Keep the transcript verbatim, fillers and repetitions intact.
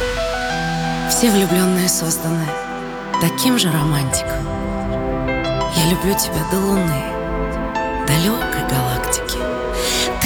Все влюбленные созданы таким же романтиком. Я люблю тебя до луны, далек